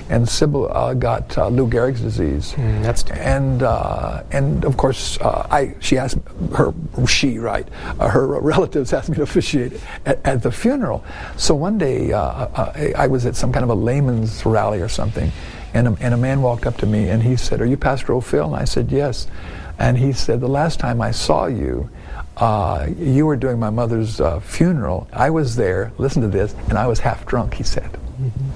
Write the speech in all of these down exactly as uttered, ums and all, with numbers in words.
and Sybil uh, got uh, Lou Gehrig's disease. Mm, that's and uh, and of course, uh, I she asked her she right uh, her relatives asked me to officiate at, at the funeral. So one day uh, uh, I was at some kind of a layman's rally or something, and a, and a man walked up to me and he said, "Are you Pastor O'Phil?" And I said, "Yes." And he said, "The last time I saw you, uh, you were doing my mother's uh, funeral. I was there, listen to this, and I was half drunk," he said. Mm-hmm.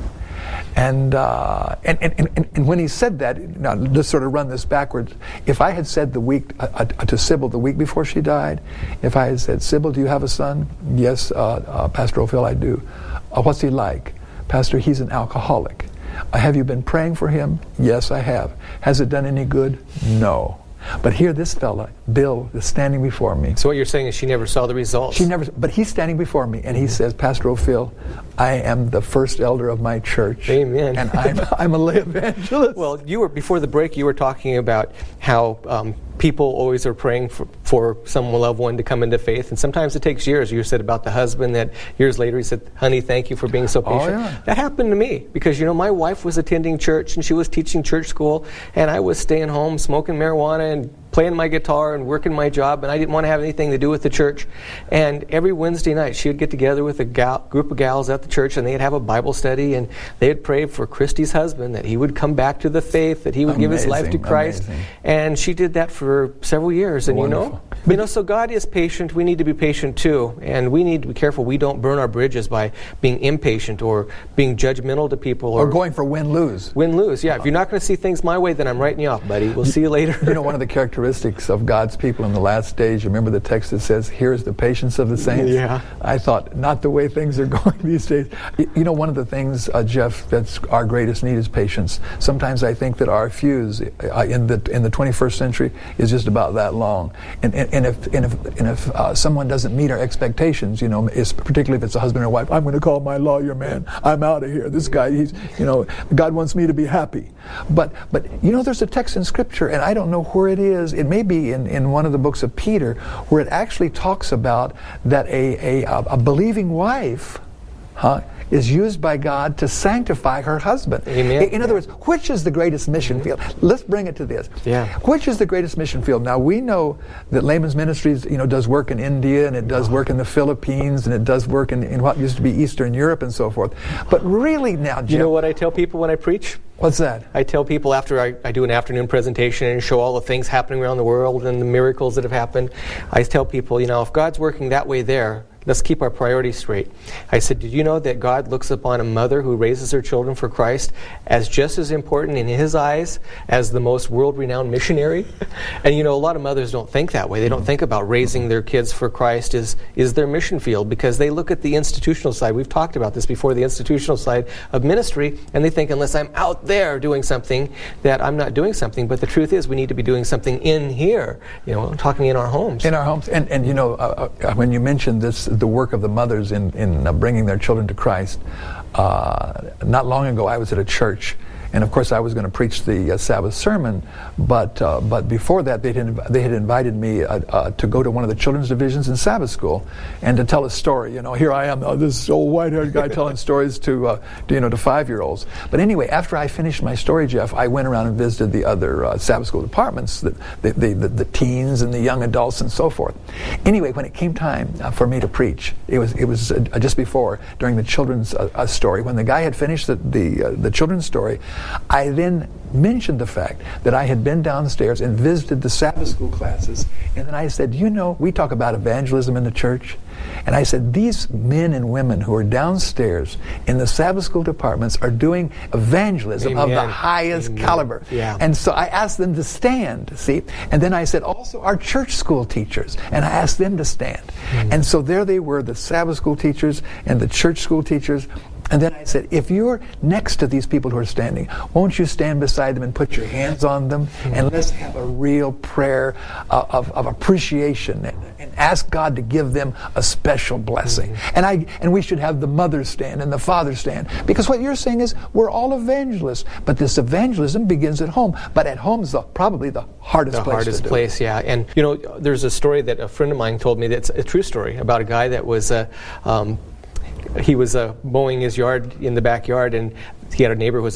And, uh, and, and, and and when he said that, now let's sort of run this backwards. If I had said the week uh, uh, to Sybil the week before she died, if I had said, "Sybil, do you have a son?" "Yes, uh, uh, Pastor O'Phil, I do." Uh, "what's he like?" "Pastor, he's an alcoholic." Uh, "have you been praying for him?" "Yes, I have." "Has it done any good?" "No." But here this fella, Bill, is standing before me. So what you're saying is she never saw the results. She never, but he's standing before me, and he says, "Pastor O'Phil, I am the first elder of my church." Amen. And I'm, I'm a lay evangelist. Well, you were before the break, you were talking about how um, people always are praying for, for some loved one to come into faith, and sometimes it takes years. You said about the husband that years later he said, "Honey, thank you for being so patient." Oh, yeah. That happened to me because, you know, my wife was attending church and she was teaching church school, and I was staying home smoking marijuana and playing my guitar and working my job, and I didn't want to have anything to do with the church. And every Wednesday night she would get together with a gal, group of gals at the church, and they'd have a Bible study, and they'd pray for Christy's husband that he would come back to the faith, that he would amazing, give his life to Christ. Amazing. And she did that for several years. And Wonderful. you know, you know, so God is patient. We need to be patient too, and we need to be careful we don't burn our bridges by being impatient or being judgmental to people, or, or going for win-lose. Win-lose, yeah. If you're not going to see things my way, then I'm writing you off, buddy. We'll see you later. You know, one of the characteristics of God's people in the last days, you remember the text that says, "Here's the patience of the saints"? Yeah. I thought, not the way things are going these days. You know, one of the things, uh, Jeff, that's our greatest need is patience. Sometimes I think that our fuse uh, in the in the twenty-first century is just about that long. And and, and if and if, and if uh, someone doesn't meet our expectations, you know, it's, particularly if it's a husband or wife, "I'm going to call my lawyer, man. I'm out of here. This guy, he's, you know, God wants me to be happy." But but you know, there's a text in Scripture, and I don't know where it is. It may be in, in one of the books of Peter, where it actually talks about that a a, a believing wife, huh, is used by God to sanctify her husband. Amen. In other words, which is the greatest mission mm-hmm. field? Let's bring it to this. Yeah. Which is the greatest mission field? Now, we know that Layman's Ministries, you know, does work in India, and it does oh. work in the Philippines, and it does work in, in what used to be Eastern Europe and so forth. But really now, Jeff, you know what I tell people when I preach? What's that? I tell people after I, I do an afternoon presentation and show all the things happening around the world and the miracles that have happened, I tell people, you know, if God's working that way there, let's keep our priorities straight. I said, did you know that God looks upon a mother who raises her children for Christ as just as important in His eyes as the most world-renowned missionary? And you know, a lot of mothers don't think that way. They don't think about raising their kids for Christ is, is their mission field, because they look at the institutional side. We've talked about this before, the institutional side of ministry, and they think unless I'm out there doing something, that I'm not doing something. But the truth is we need to be doing something in here, you know, talking in our homes. In our homes. And, and you know, uh, uh, when you mentioned this, the work of the mothers in, in uh, bringing their children to Christ, uh, not long ago I was at a church, and of course I was going to preach the uh, Sabbath sermon, but uh, but before that they had, they had invited me uh, uh, to go to one of the children's divisions in Sabbath school and to tell a story. You know, here I am, uh, this old white-haired guy telling stories to, uh, to you know to five-year-olds. But anyway, after I finished my story, Jeff, I went around and visited the other uh, Sabbath school departments, the the, the the the teens and the young adults and so forth. Anyway, when it came time uh, for me to preach, it was it was uh, just before during the children's uh, uh, story, when the guy had finished the the, uh, the children's story, I then mentioned the fact that I had been downstairs and visited the Sabbath school classes, and then I said, you know, we talk about evangelism in the church, and I said, these men and women who are downstairs in the Sabbath school departments are doing evangelism Amen. of the highest Amen. caliber. Yeah. And so I asked them to stand, see, and then I said, also our church school teachers, and I asked them to stand. Mm-hmm. And so there they were, the Sabbath school teachers and the church school teachers. And then I said, if you're next to these people who are standing, won't you stand beside them and put your hands on them, mm-hmm. and let's have a real prayer uh, of, of appreciation, and, and ask God to give them a special blessing. Mm-hmm. And I and we should have the mothers stand and the fathers stand, because what you're saying is we're all evangelists, but this evangelism begins at home. But at home is the, probably the hardest the place hardest to do place, it. yeah. And you know, there's a story that a friend of mine told me that's a true story about a guy that was a. Uh, um, He was uh, mowing his yard in the backyard, and he had a neighbor who was